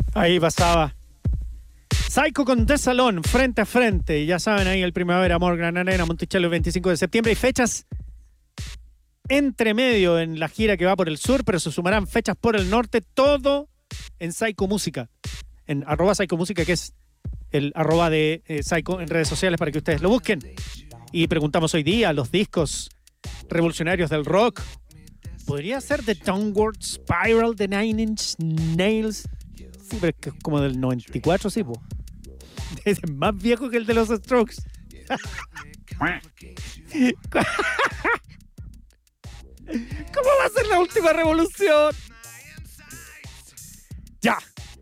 Ahí pasaba Psycho con The Salón, frente a frente. Y ya saben, ahí el Primavera, Amor, Gran Arena, Monticello, el 25 de septiembre. Hay fechas entre medio en la gira que va por el sur, pero se sumarán fechas por el norte. Todo en Psycho Música. En @Psycho Música, que es el @ de Psycho en redes sociales para que ustedes lo busquen. Y preguntamos hoy día, los discos revolucionarios del rock. ¿Podría ser The Downward Spiral de Nine Inch Nails? Sí, pero es que es como del 94, sí, po. Es más viejo que el de los Strokes. ¿Cómo va a ser la última revolución? Ya.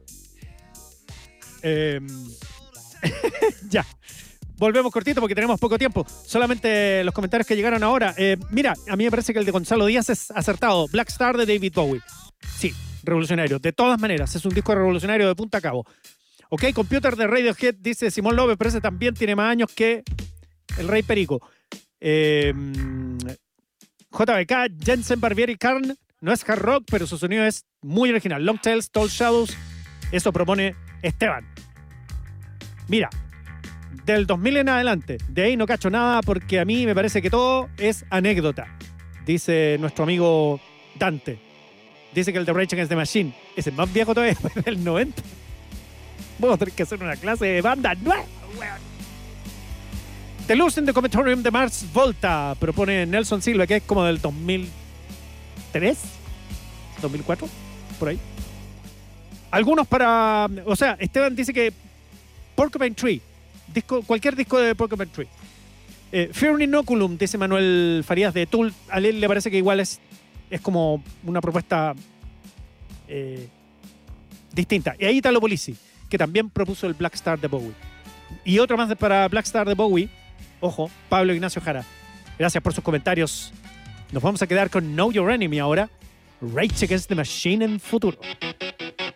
Ya. Volvemos cortito porque tenemos poco tiempo. Solamente los comentarios que llegaron ahora. Mira, a mí me parece que el de Gonzalo Díaz es acertado. Black Star de David Bowie. Sí, revolucionario. De todas maneras, es un disco revolucionario de punta a cabo. Ok, Computer de Radiohead, dice Simón López, pero ese también tiene más años que el Rey Perico. JBK, Jensen Barbieri Carn, no es hard rock, pero su sonido es muy original. Long Tails, Tall Shadows, eso propone Esteban. Mira, del 2000 en adelante, de ahí no cacho nada porque a mí me parece que todo es anécdota, dice nuestro amigo Dante. Dice que el de Rage Against the Machine es el más viejo todavía, del 90. Vamos a tener que hacer una clase de banda nueva. The Luz in the Cometorium de Mars Volta propone Nelson Silva, que es como del 2003, 2004, por ahí. Algunos para... O sea, Esteban dice que Porcupine Tree, cualquier disco de Porcupine Tree. Fear Inoculum, dice Manuel Farías de Tool. A él le parece que igual es como una propuesta distinta. Y ahí Italo Polisi, que también propuso el Black Star de Bowie. Y otro más para Black Star de Bowie. Ojo, Pablo Ignacio Jara. Gracias por sus comentarios. Nos vamos a quedar con Know Your Enemy ahora. Rage Against the Machine en futuro.